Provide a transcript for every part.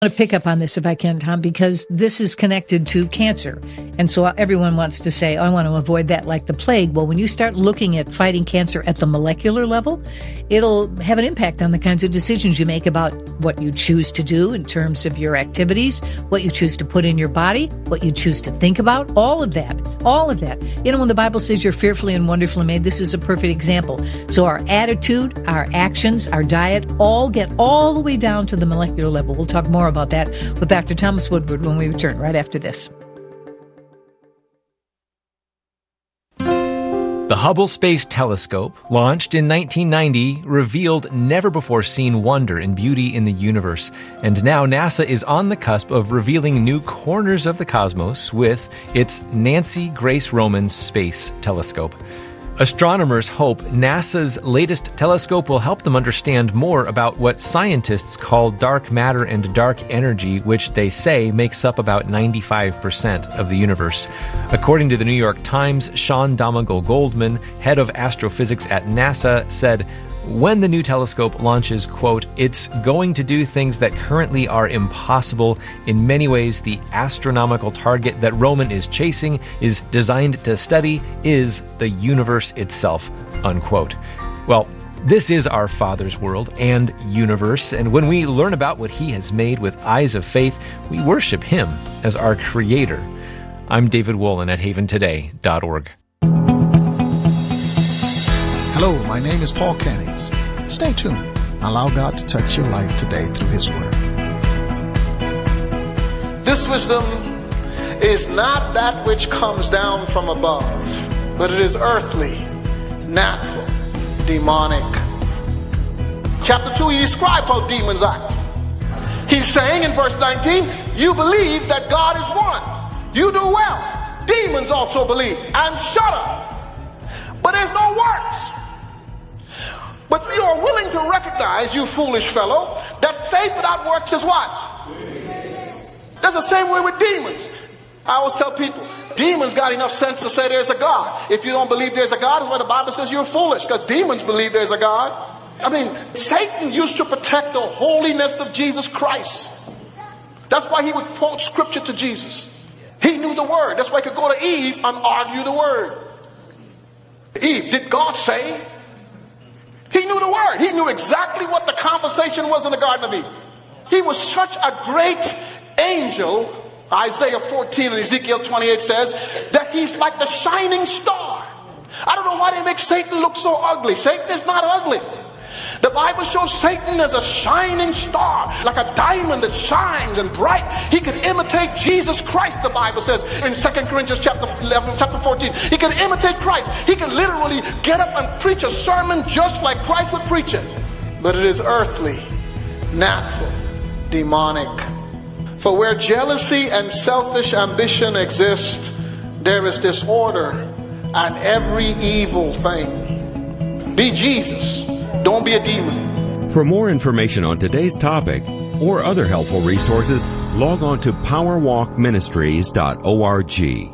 I want to pick up on this if I can, Tom, because this is connected to cancer. And so everyone wants to say, I want to avoid that like the plague. Well, when you start looking at fighting cancer at the molecular level, it'll have an impact on the kinds of decisions you make about what you choose to do in terms of your activities, what you choose to put in your body, what you choose to think about, all of that. You know, when the Bible says you're fearfully and wonderfully made, this is a perfect example. So our attitude, our actions, our diet, all get all the way down to the molecular level. We'll talk more about that with Dr. Thomas Woodward when we return right after this. The Hubble Space Telescope, launched in 1990, revealed never-before-seen wonder and beauty in the universe. And now NASA is on the cusp of revealing new corners of the cosmos with its Nancy Grace Roman Space Telescope. Astronomers hope NASA's latest telescope will help them understand more about what scientists call dark matter and dark energy, which they say makes up about 95% of the universe. According to the New York Times, Sean Donegal-Goldman, head of astrophysics at NASA, said, when the new telescope launches, quote, it's going to do things that currently are impossible. In many ways, the astronomical target that Roman is chasing is designed to study is the universe itself, unquote. Well, this is our Father's world and universe, and when we learn about what He has made with eyes of faith, we worship Him as our Creator. I'm David Wolin at haventoday.org. Hello, my name is Paul Cannings. Stay tuned. Allow God to touch your life today through His Word. This wisdom is not that which comes down from above, but it is earthly, natural, demonic. Chapter 2, he describes how demons act. He's saying in verse 19, you believe that God is one. You do well. Demons also believe and shudder. But there's no works. But you are willing to recognize, you foolish fellow, that faith without works is what? That's the same way with demons. I always tell people, demons got enough sense to say there's a God. If you don't believe there's a God, that's why the Bible says you're foolish, because demons believe there's a God. I mean, Satan used to protect the holiness of Jesus Christ. That's why he would quote scripture to Jesus. He knew the word. That's why he could go to Eve and argue the word. Eve, did God say? He knew the word. He knew exactly what the conversation was in the Garden of Eden. He was such a great angel. Isaiah 14 and Ezekiel 28 says that he's like the shining star. I don't know why they make Satan look so ugly. Satan is not ugly. The Bible shows Satan as a shining star, like a diamond that shines and bright. He could imitate Jesus Christ, the Bible says in 2 Corinthians chapter 14. He could imitate Christ. He could literally get up and preach a sermon just like Christ would preach it. But it is earthly, natural, demonic. For where jealousy and selfish ambition exist, there is disorder and every evil thing. Be Jesus. Don't be a demon. For more information on today's topic or other helpful resources, log on to powerwalkministries.org.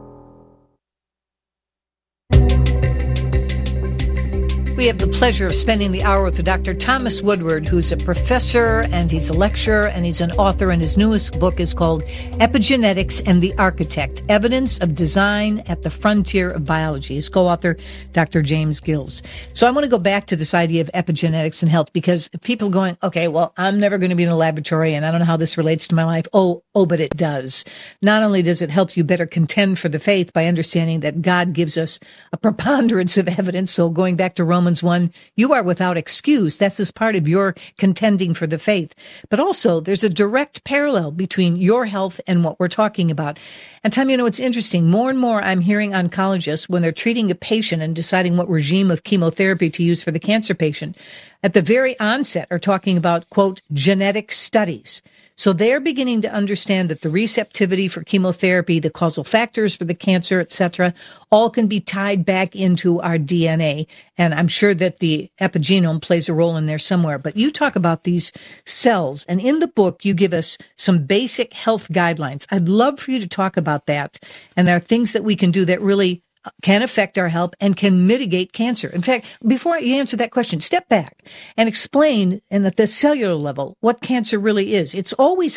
We have the pleasure of spending the hour with Dr. Thomas Woodward, who's a professor and he's a lecturer and he's an author, and his newest book is called Epigenetics and the Architect, Evidence of Design at the Frontier of Biology. His co-author, Dr. James Gills. So I want to go back to this idea of epigenetics and health, because people are going, okay, well, I'm never going to be in a laboratory and I don't know how this relates to my life. Oh, but it does. Not only does it help you better contend for the faith by understanding that God gives us a preponderance of evidence. So going back to Romans 1, you are without excuse. That's as part of your contending for the faith. But also there's a direct parallel between your health and what we're talking about. And Tom, you know, it's interesting. More and more I'm hearing oncologists, when they're treating a patient and deciding what regime of chemotherapy to use for the cancer patient, at the very onset are talking about, quote, genetic studies. So they're beginning to understand that the receptivity for chemotherapy, the causal factors for the cancer, etc., all can be tied back into our DNA. And I'm sure that the epigenome plays a role in there somewhere. But you talk about these cells, and in the book, you give us some basic health guidelines. I'd love for you to talk about that. And there are things that we can do that really can affect our health and can mitigate cancer. In fact, before you answer that question, step back and explain, and at the cellular level, what cancer really is. It's always